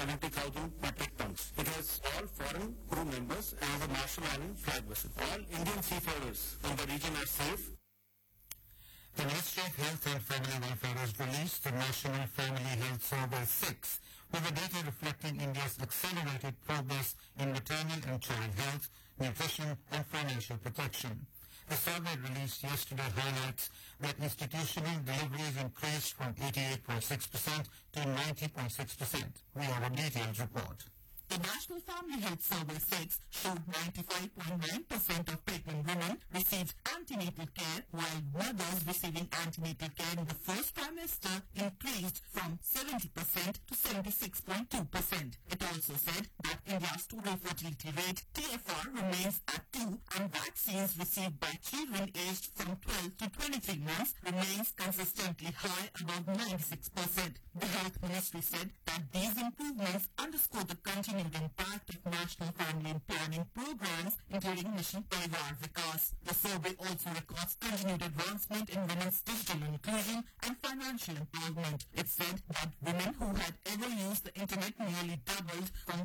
70,000 metric tons. It has all foreign crew members and is a Marshall Island flag vessel. All Indian seafarers in the region are safe. The Ministry of Health and Family Welfare has released the National Family Health Survey 6, with the data reflecting India's accelerated progress in maternal and child health, nutrition and financial protection. The survey released yesterday highlights that institutional deliveries increased from 88.6% to 90.6%. We have a detailed report. The National Family Health Survey 6 showed 95.9% of pregnant women received antenatal care, while mothers receiving antenatal care in the first trimester increased from 70% to 76.2%. It also said that India's total fertility rate, TFR, remains at 2, and vaccines received by children aged from 12 to 23 months remains consistently high, above 96%. The Health Ministry said that these improvements underscore the continued impact of national family and planning programs, including Mission Parivar Vikas. The survey also records continued advancement in women's digital inclusion and financial empowerment. It said that women who had ever used the internet nearly doubled from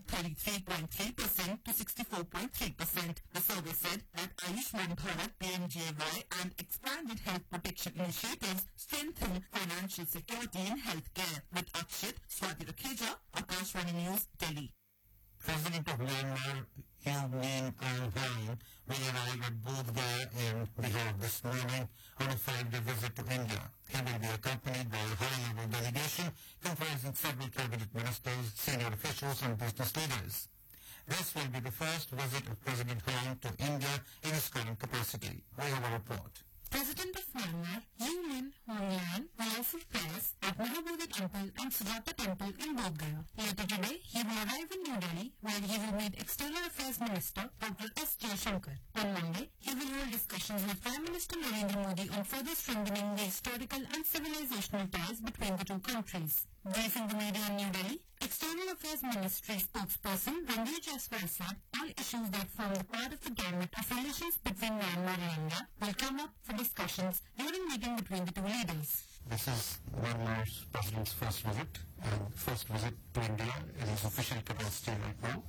33.3% to 64.3%. The survey said that Ayushman Bharat, PMJY, and expanded health protection initiatives strengthen financial security in healthcare. With Akshit, Swati Rakheja, Akashvani News, Delhi. President of Myanmar, U Min Aung Hlaing, will arrive at Bodh Gaya in Bihar this morning on a 5-day visit to India. He will be accompanied by a high-level delegation comprising several cabinet ministers, senior officials and business leaders. This will be the first visit of President Hlaing to India in his current capacity. We have a report. President of Myanmar, U Min Aung Hlaing, will offer prayers at Mahabodhi Temple and Sujata Temple in Bodh Gaya. Later today, he will arrive in New Delhi, where he will meet External Affairs Minister Dr. S. Jaishankar. On Monday, he will hold discussions with Prime Minister Narendra Modi on further strengthening the historical and civilizational ties between the two countries. Briefing the media in New Delhi, External Affairs Ministry spokesperson Ranveer Jaiswal said all issues that form the part of the gamut of relations between Myanmar and India will come up for discussions during meeting between the two leaders. This is Myanmar's president's first visit to India in his official capacity right now.